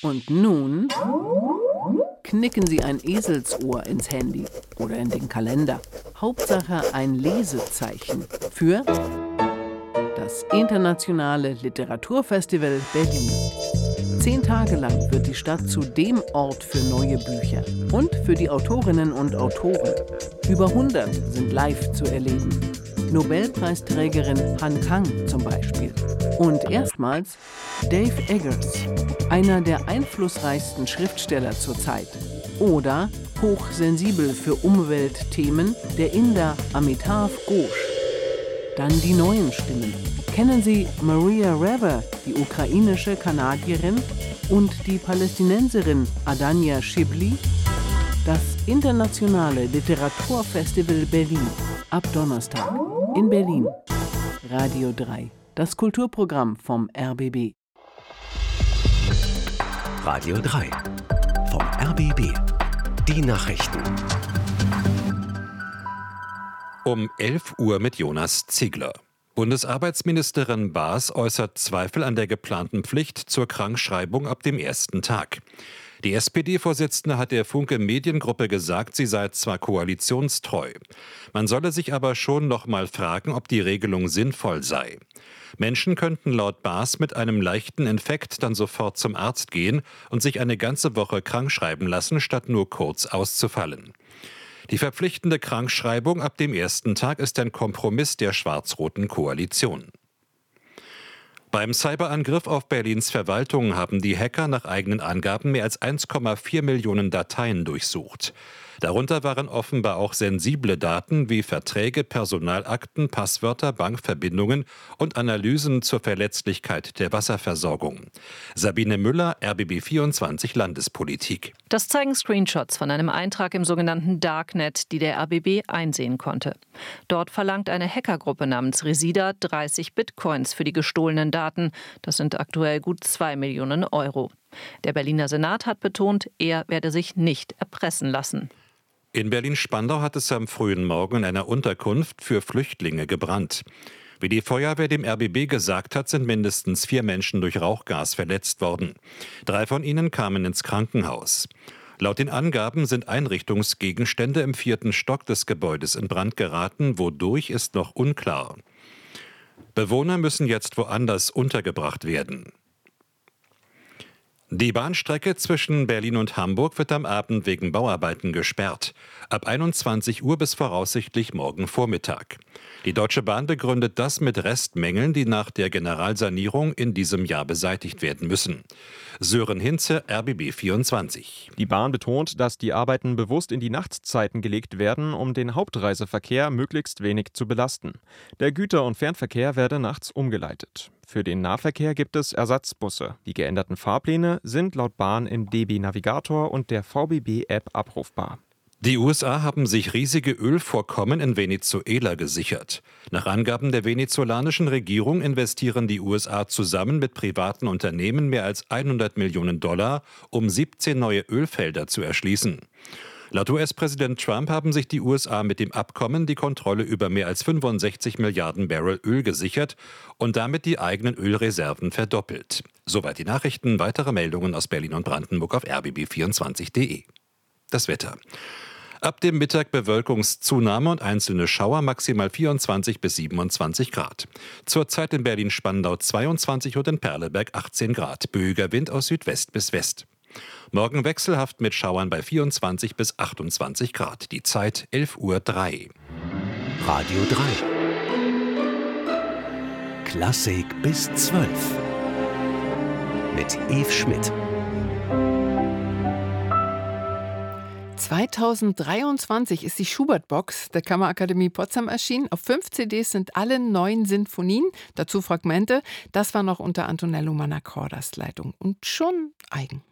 Und nun knicken Sie ein Eselsohr ins Handy oder in den Kalender. Hauptsache ein Lesezeichen für das Internationale Literaturfestival Berlin. 10 Tage lang wird die Stadt zu dem Ort für neue Bücher und für die Autorinnen und Autoren. Über 100 sind live zu erleben. Nobelpreisträgerin Han Kang zum Beispiel. Und erstmals Dave Eggers, einer der einflussreichsten Schriftsteller zur Zeit. Oder hochsensibel für Umweltthemen der Inder Amitav Ghosh. Dann die neuen Stimmen. Kennen Sie Maria Rever, die ukrainische Kanadierin, und die Palästinenserin Adanya Shibli? Das Internationale Literaturfestival Berlin. Ab Donnerstag in Berlin. Radio 3. Das Kulturprogramm vom RBB. Radio 3. Vom RBB. Die Nachrichten. Um 11 Uhr mit Jonas Ziegler. Bundesarbeitsministerin Baas äußert Zweifel an der geplanten Pflicht zur Krankschreibung ab dem ersten Tag. Die SPD-Vorsitzende hat der Funke Mediengruppe gesagt, sie sei zwar koalitionstreu. Man solle sich aber schon noch mal fragen, ob die Regelung sinnvoll sei. Menschen könnten laut Baas mit einem leichten Infekt dann sofort zum Arzt gehen und sich eine ganze Woche krankschreiben lassen, statt nur kurz auszufallen. Die verpflichtende Krankschreibung ab dem ersten Tag ist ein Kompromiss der schwarz-roten Koalition. Beim Cyberangriff auf Berlins Verwaltung haben die Hacker nach eigenen Angaben mehr als 1,4 Millionen Dateien durchsucht. Darunter waren offenbar auch sensible Daten wie Verträge, Personalakten, Passwörter, Bankverbindungen und Analysen zur Verletzlichkeit der Wasserversorgung. Sabine Müller, RBB24 Landespolitik. Das zeigen Screenshots von einem Eintrag im sogenannten Darknet, die der RBB einsehen konnte. Dort verlangt eine Hackergruppe namens Resida 30 Bitcoins für die gestohlenen Daten. Das sind aktuell gut 2 Millionen Euro. Der Berliner Senat hat betont, er werde sich nicht erpressen lassen. In Berlin-Spandau hat es am frühen Morgen in einer Unterkunft für Flüchtlinge gebrannt. Wie die Feuerwehr dem RBB gesagt hat, sind mindestens 4 Menschen durch Rauchgas verletzt worden. 3 von ihnen kamen ins Krankenhaus. Laut den Angaben sind Einrichtungsgegenstände im 4. Stock des Gebäudes in Brand geraten, wodurch ist noch unklar. Bewohner müssen jetzt woanders untergebracht werden. Die Bahnstrecke zwischen Berlin und Hamburg wird am Abend wegen Bauarbeiten gesperrt. Ab 21 Uhr bis voraussichtlich morgen Vormittag. Die Deutsche Bahn begründet das mit Restmängeln, die nach der Generalsanierung in diesem Jahr beseitigt werden müssen. Sören Hinze, RBB24. Die Bahn betont, dass die Arbeiten bewusst in die Nachtzeiten gelegt werden, um den Hauptreiseverkehr möglichst wenig zu belasten. Der Güter- und Fernverkehr werde nachts umgeleitet. Für den Nahverkehr gibt es Ersatzbusse. Die geänderten Fahrpläne sind laut Bahn im DB Navigator und der VBB-App abrufbar. Die USA haben sich riesige Ölvorkommen in Venezuela gesichert. Nach Angaben der venezolanischen Regierung investieren die USA zusammen mit privaten Unternehmen mehr als $100 Millionen, um 17 neue Ölfelder zu erschließen. Laut US-Präsident Trump haben sich die USA mit dem Abkommen die Kontrolle über mehr als 65 Milliarden Barrel Öl gesichert und damit die eigenen Ölreserven verdoppelt. Soweit die Nachrichten. Weitere Meldungen aus Berlin und Brandenburg auf rbb24.de. Das Wetter. Ab dem Mittag Bewölkungszunahme und einzelne Schauer, maximal 24 bis 27 Grad. Zurzeit in Berlin-Spandau 22 und in Perleberg 18 Grad. Böiger Wind aus Südwest bis West. Morgen wechselhaft mit Schauern bei 24 bis 28 Grad. Die Zeit 11:03 Uhr. Radio 3. Klassik bis 12. Mit Yves Schmidt. 2023 ist die Schubert-Box der Kammerakademie Potsdam erschienen. Auf 5 CDs sind alle 9 Sinfonien, dazu Fragmente. Das war noch unter Antonello Manacordas Leitung und schon eigen.